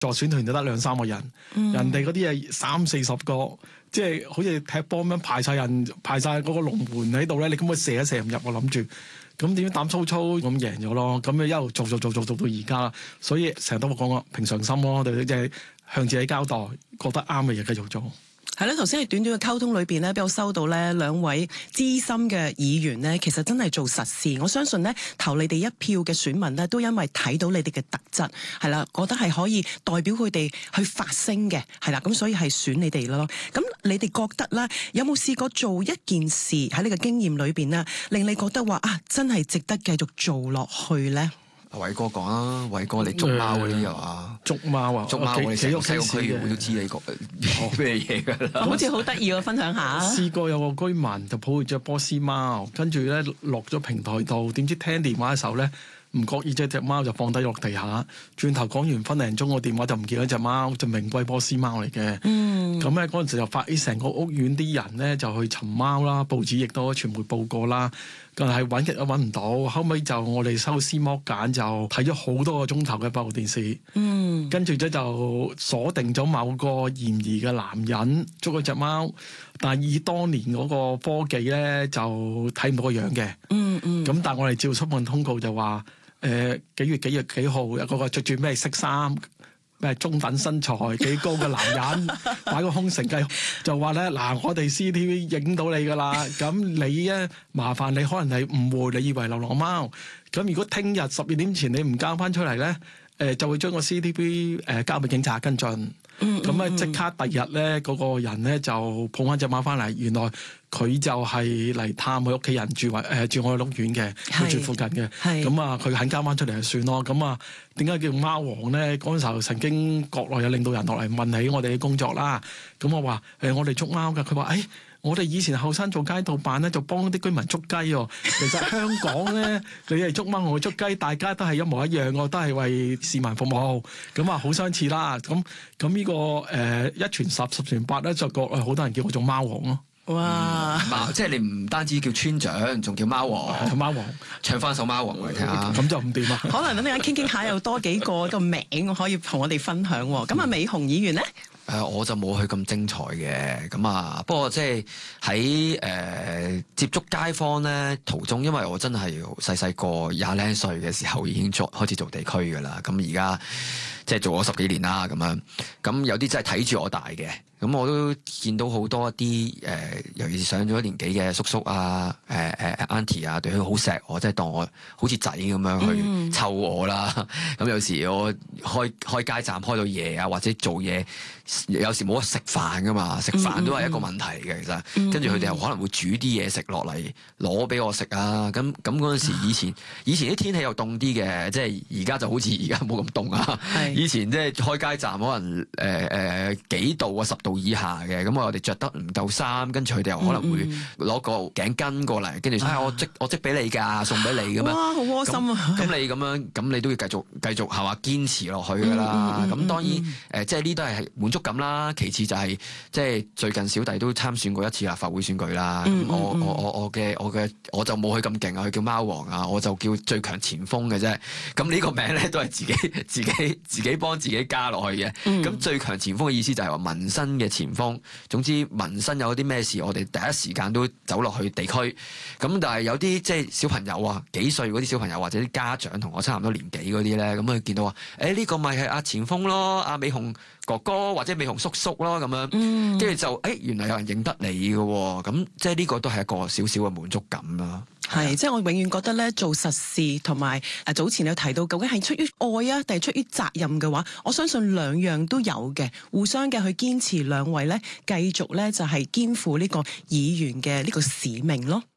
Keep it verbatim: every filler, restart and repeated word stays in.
助選團就得兩三個人，嗯、人哋嗰啲係三四十個，即係好似踢波咁樣排晒人，排晒嗰個龍門喺度咧，你根本射都射唔入，我諗住，咁點知膽粗粗咁贏咗咯，咁樣一路做做做做做到而家，所以成日都講個平常心咯，我哋即係向自己交代，覺得啱嘅嘢繼續做。 係啦，頭先喺短短嘅溝通裏邊咧，俾我收到咧兩位資深嘅議員咧，其實真係做實事。我相信咧，投你哋一票嘅選民咧，都因為睇到你哋嘅特質，係啦，覺得係可以代表佢哋去發聲嘅，係啦，咁所以係選你哋咯。咁你哋覺得咧，有冇試過做一件事喺你嘅經驗裏邊咧，令你覺得話啊，真係值得繼續做落去咧？ 偉哥講啦，偉哥你捉貓嗰啲又話捉貓啊， 捉貓我哋成個西貢區議會都知你講咩嘢㗎啦。 好似好得意喎，分享下。 試過有個居民就抱住隻波斯貓，跟住咧落咗平台度，點知聽電話嘅時候咧，唔覺意隻隻貓就放低落地下，轉頭講完分零鐘個電話就唔見咗隻貓，就名貴波斯貓嚟嘅。嗯，咁咧嗰陣時就發起成個屋苑啲人咧就去尋貓啦，報紙亦都傳媒報過啦。但係揾極都揾唔到，後尾就我哋收屍剝繭就睇咗好多個鐘頭嘅閉路電視，嗯，跟住咧就鎖定咗某個嫌疑嘅男人捉咗隻貓，但係以當年嗰個科技咧就睇唔到個樣嘅，嗯嗯，咁但係我哋照出份通告就話，誒、呃、幾月幾月幾號有嗰個著住咩色衫，咩中等身材幾高嘅男人擺個空城計，就話咧嗱，我哋 C C T V 影到你噶啦，咁你咧麻煩你可能係誤會，你以為流浪貓，咁如果聽日十二點前你唔交翻出嚟咧，誒、呃、就會將個 C C T V 誒、呃、交俾警察跟進。咁咧即刻第日咧嗰個人咧就抱翻隻貓翻嚟，原來佢就係嚟探佢屋企人住或誒、呃、住我哋屋苑嘅，佢住附近嘅。咁啊，佢肯交翻出嚟就算咯。咁啊，點解叫貓王咧？嗰陣時候曾經國內有領導人落嚟問起我哋嘅工作啦。咁我話誒、呃，我哋捉貓㗎。佢話誒。我哋以前後生做街道辦咧，就幫啲居民捉雞喎。其實香港咧，你係捉貓，我捉雞，大家都係一模一樣喎，都係為市民服務。咁啊，好相似啦。咁咁呢個誒、呃、一傳十，十傳百咧，就國內好多人叫我做貓王咯。 哇！ 嗯、即係你唔單止叫村長，仲叫貓王。 貓王， 唱翻首貓王嚟聽下。 咁就唔掂啊！ 可能等陣間傾傾下，有多幾個個名可以同我哋分享。咁啊，美紅議員咧？ 誒、呃、我就冇去咁精彩嘅，咁啊，不過即係喺誒接觸街坊咧途中，因為我真係細細個廿零歲嘅時候已經做開始做地區㗎啦，咁而家即係做咗十幾年啦，咁樣，咁有啲真係睇住我大嘅。咁我都見到好多一啲誒、呃，尤其是上咗年紀嘅叔叔啊、誒誒 auntie 啊，對佢好錫我，即係當我好似仔咁樣去湊我啦。咁、嗯、有時我開開街站開到夜啊，或者做嘢，有時冇得食飯噶嘛，食飯都係一個問題嘅。其實，跟住佢哋又可能會煮啲嘢食落嚟攞俾我食啊。咁咁嗰陣時，以前以前啲天氣又凍啲嘅，即係而家就好似而家冇咁凍啊。是以前即係開街站可能誒誒、呃呃、幾度啊，十度以下嘅，咁我哋着得唔夠衫，跟住佢哋又可能會攞個頸巾過嚟，跟住唉，我織我織俾你㗎，送俾你咁樣。哇，好窩心啊！咁你咁樣，咁你都要繼續繼續係話堅持落去㗎啦。咁、嗯嗯嗯、當然誒、呃，即係呢都係滿足感啦。其次就係、是、即係最近小弟都參選過一次立法會選舉啦。嗯嗯嗯我我我我嘅我嘅我就冇佢咁勁啊，佢叫貓王啊，我就叫最強前鋒嘅啫。咁呢個名咧都係自己自己自己幫自己加落去嘅。咁、嗯、最強前鋒嘅意思就係話民生嘅前鋒，總之民生有啲咩事，我哋第一時間都走落去地區。咁但係有啲即係小朋友啊，幾歲嗰啲小朋友或者啲家長同我差唔多年紀嗰啲咧，咁佢見到話，誒、欸、呢、這個咪係阿前鋒咯，阿美紅哥哥或者美紅叔叔咯，咁樣，跟住、嗯、就誒、欸、原來有人認得你嘅，咁即係呢個都係一個少少嘅滿足感啦。 係，即係我永遠覺得咧，做實事同埋誒早前有提到，究竟係出於愛啊，定係出於責任嘅話，我相信兩樣都有嘅，互相嘅去堅持兩位咧，繼續咧就係肩負呢個議員嘅呢個使命咯。